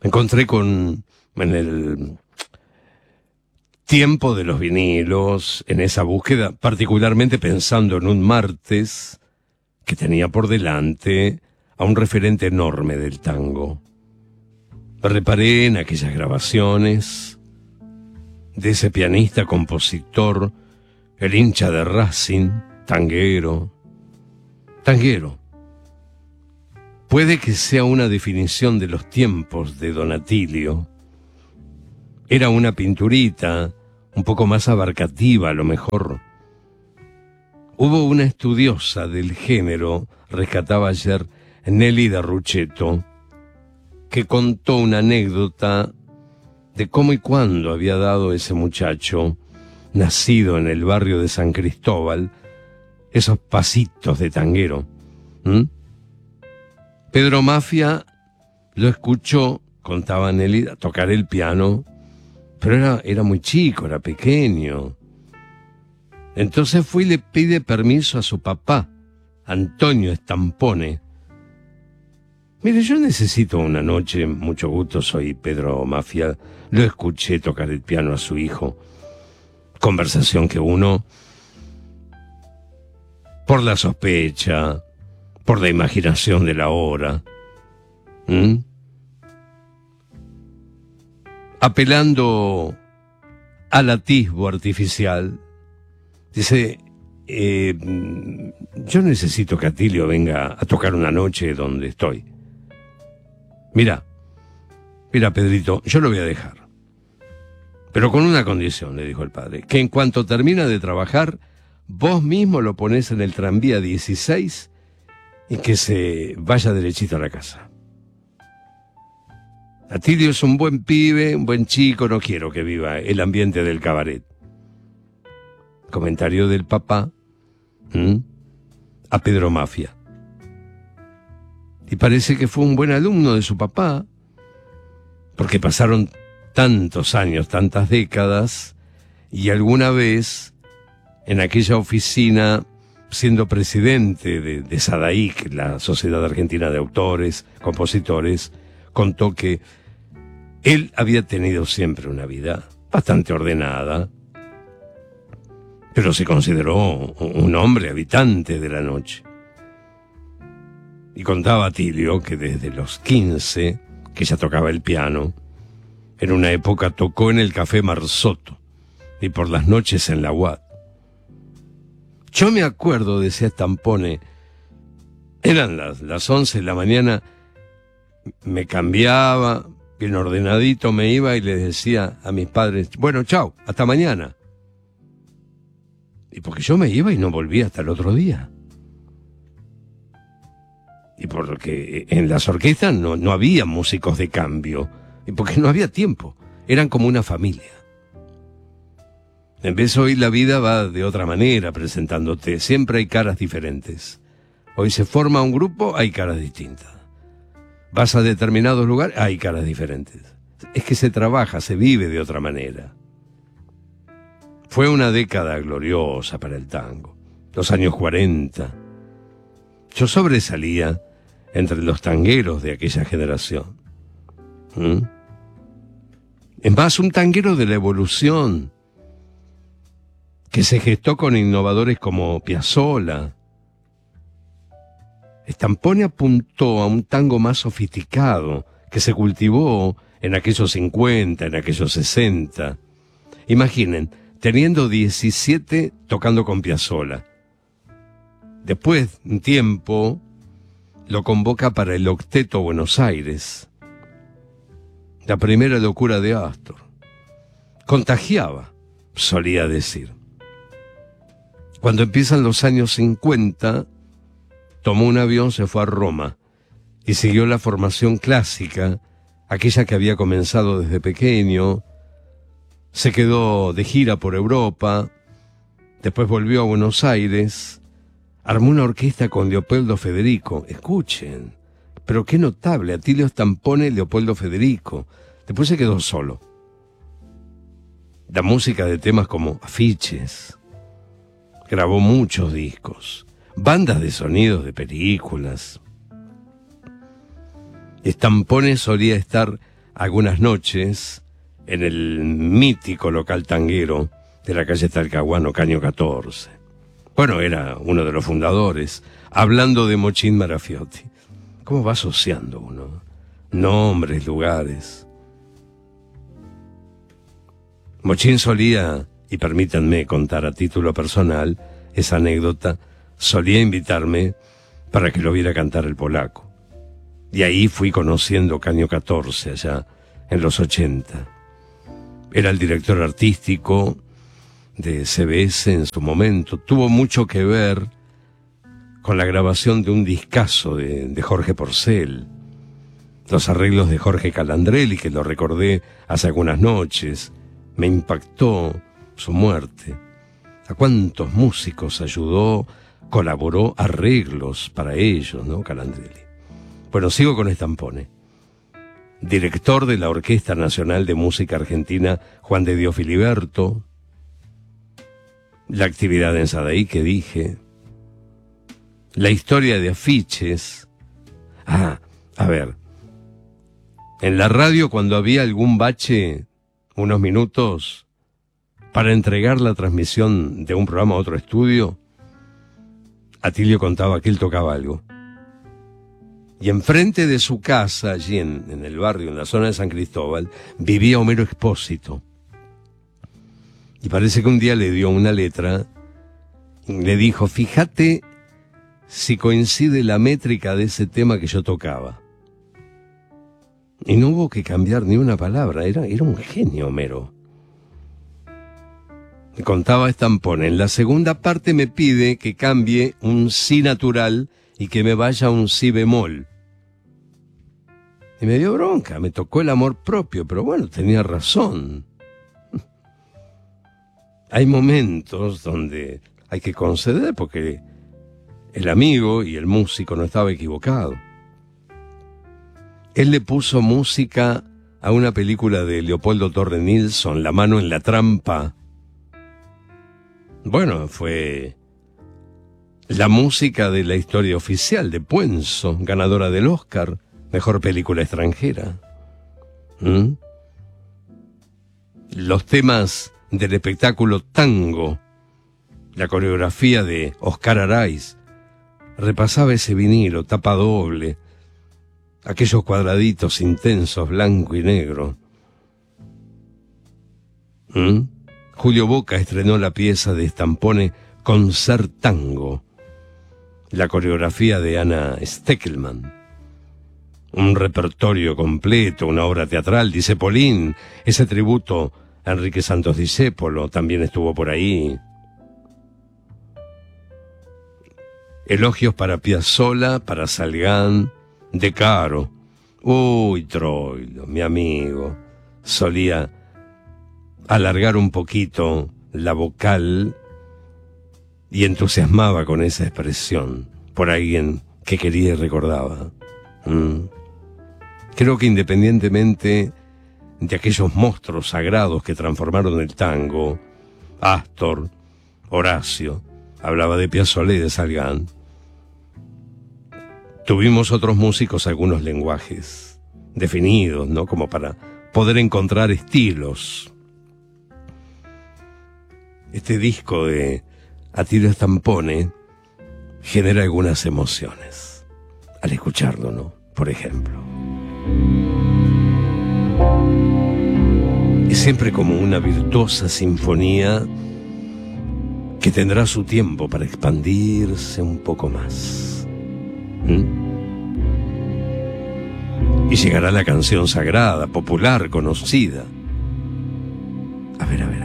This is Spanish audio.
Me encontré en el tiempo de los vinilos, en esa búsqueda, particularmente pensando en un martes que tenía por delante a un referente enorme del tango. Reparé en aquellas grabaciones de ese pianista, compositor, el hincha de Racing, tanguero. Puede que sea una definición de los tiempos de Don Atilio. Era una pinturita un poco más abarcativa, a lo mejor. Hubo una estudiosa del género, rescataba ayer Nelly de Rucheto, que contó una anécdota de cómo y cuándo había dado ese muchacho, nacido en el barrio de San Cristóbal, esos pasitos de tanguero. Pedro Mafia lo escuchó, contaba Nelly, tocar el piano, pero era muy chico, era pequeño. Entonces fue y le pide permiso a su papá, Antonio Stampone. Mire, yo necesito una noche, mucho gusto, soy Pedro Mafia. Lo escuché tocar el piano a su hijo. Conversación que uno, por la sospecha, por la imaginación de la hora, apelando al atisbo artificial, dice, yo necesito que Atilio venga a tocar una noche donde estoy. Mira, Pedrito, yo lo voy a dejar. Pero con una condición, le dijo el padre, que en cuanto termina de trabajar, vos mismo lo ponés en el tranvía 16 y que se vaya derechito a la casa. Atilio es un buen pibe, un buen chico, no quiero que viva el ambiente del cabaret. Comentario del papá a Pedro Mafia. Y parece que fue un buen alumno de su papá, porque pasaron tantos años, tantas décadas, y alguna vez, en aquella oficina, siendo presidente de SADAIC, la Sociedad Argentina de Autores, Compositores, contó que él había tenido siempre una vida bastante ordenada, pero se consideró un hombre habitante de la noche. Y contaba Atilio que desde los 15, que ya tocaba el piano, en una época tocó en el Café Marzotto y por las noches en la UAD. Yo me acuerdo, decía Stampone, eran las 11 de la mañana, me cambiaba, bien ordenadito me iba y les decía a mis padres, bueno, chau, hasta mañana. Y porque yo me iba y no volvía hasta el otro día. Y porque en las orquestas no había músicos de cambio. Y porque no había tiempo. Eran como una familia. En vez hoy la vida va de otra manera presentándote. Siempre hay caras diferentes. Hoy se forma un grupo, hay caras distintas. Vas a determinados lugares, hay caras diferentes. Es que se trabaja, se vive de otra manera. Fue una década gloriosa para el tango. Los años 40. Yo sobresalía entre los tangueros de aquella generación. Es más, un tanguero de la evolución que se gestó con innovadores como Piazzolla. Stampone apuntó a un tango más sofisticado que se cultivó en aquellos 50, en aquellos 60. Imaginen, teniendo 17 tocando con Piazzolla. Después, un tiempo, lo convoca para el Octeto Buenos Aires. La primera locura de Astor. Contagiaba, solía decir. Cuando empiezan los años 50, tomó un avión, se fue a Roma y siguió la formación clásica, aquella que había comenzado desde pequeño. Se quedó de gira por Europa, después volvió a Buenos Aires. Armó una orquesta con Leopoldo Federico. Escuchen, pero qué notable, Atilio Stampone, Leopoldo Federico. Después se quedó solo. La música de temas como Afiches. Grabó muchos discos. Bandas de sonidos de películas. Stampone solía estar algunas noches en el mítico local tanguero de la calle Talcahuano, Caño 14. Bueno, era uno de los fundadores, hablando de Mochín Marafiotti. ¿Cómo va asociando uno? Nombres, lugares. Mochín solía, y permítanme contar a título personal esa anécdota, solía invitarme para que lo viera cantar el polaco. Y ahí fui conociendo Caño 14, allá en los 80. Era el director artístico de CBS en su momento. Tuvo mucho que ver con la grabación de un discazo de Jorge Porcel. Los arreglos de Jorge Calandrelli, que lo recordé hace algunas noches. Me impactó su muerte. ¿A cuántos músicos ayudó, colaboró, arreglos para ellos, ¿no? Calandrelli. Bueno, sigo con Stampone. Director de la Orquesta Nacional de Música Argentina, Juan de Dios Filiberto. La actividad en Sadaí que dije. La historia de afiches. A ver. En la radio, cuando había algún bache, unos minutos, para entregar la transmisión de un programa a otro estudio, Atilio contaba que él tocaba algo. Y enfrente de su casa, allí en el barrio, en la zona de San Cristóbal, vivía Homero Expósito. Y parece que un día le dio una letra, y le dijo, fíjate si coincide la métrica de ese tema que yo tocaba. Y no hubo que cambiar ni una palabra, era un genio Homero. Me contaba Stampone, en la segunda parte me pide que cambie un si natural y que me vaya a un si bemol. Y me dio bronca, me tocó el amor propio, pero bueno, tenía razón. Hay momentos donde hay que conceder porque el amigo y el músico no estaba equivocado. Él le puso música a una película de Leopoldo Torre Nilsson, La mano en la trampa. Bueno, fue la música de la historia oficial de Puenzo, ganadora del Oscar, mejor película extranjera. Los temas del espectáculo Tango, la coreografía de Oscar Araiz, repasaba ese vinilo, tapa doble, aquellos cuadraditos intensos, blanco y negro. Julio Boca estrenó la pieza de Stampone Concert Tango, la coreografía de Ana Steckelman. Un repertorio completo, una obra teatral, dice Polín, ese tributo a Enrique Santos Discépolo también estuvo por ahí. Elogios para Piazzolla, para Salgán, De Caro. Uy, Troilo, mi amigo, solía alargar un poquito la vocal y entusiasmaba con esa expresión por alguien que quería y recordaba. Creo que independientemente de aquellos monstruos sagrados que transformaron el tango, Astor, Horacio, hablaba de Piazzolla y de Salgán, tuvimos otros músicos algunos lenguajes definidos, ¿no? Como para poder encontrar estilos. Este disco de Atilio Stampone genera algunas emociones al escucharlo, ¿no? Por ejemplo. Es siempre como una virtuosa sinfonía que tendrá su tiempo para expandirse un poco más. Y llegará la canción sagrada, popular, conocida. A ver.